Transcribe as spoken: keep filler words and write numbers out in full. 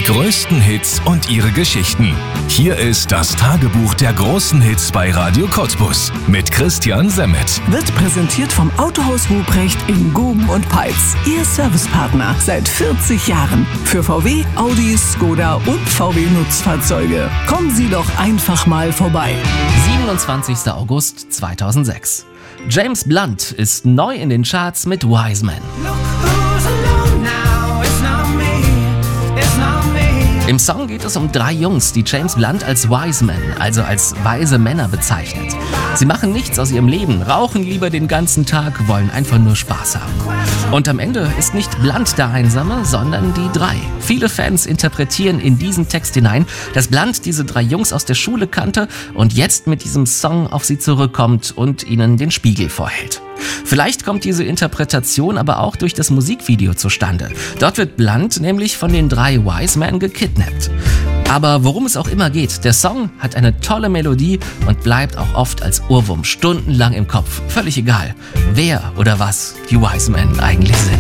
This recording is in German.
Die größten Hits und ihre Geschichten. Hier ist das Tagebuch der großen Hits bei Radio Cottbus mit Christian Semmet. Wird präsentiert vom Autohaus Ruprecht in Guben und Peitz. Ihr Servicepartner seit vierzig Jahren. Für V W, Audi, Skoda und V W Nutzfahrzeuge. Kommen Sie doch einfach mal vorbei. siebenundzwanzigster August zweitausendsechs. James Blunt ist neu in den Charts mit Wise Man. Im Song geht es um drei Jungs, die James Blunt als Wise Men, also als weise Männer bezeichnet. Sie machen nichts aus ihrem Leben, rauchen lieber den ganzen Tag, wollen einfach nur Spaß haben. Und am Ende ist nicht Blunt der Einsame, sondern die drei. Viele Fans interpretieren in diesen Text hinein, dass Blunt diese drei Jungs aus der Schule kannte und jetzt mit diesem Song auf sie zurückkommt und ihnen den Spiegel vorhält. Vielleicht kommt diese Interpretation aber auch durch das Musikvideo zustande. Dort wird Blunt nämlich von den drei Wise Men gekidnappt. Aber worum es auch immer geht, der Song hat eine tolle Melodie und bleibt auch oft als Ohrwurm stundenlang im Kopf. Völlig egal, wer oder was die Wise Men eigentlich sind.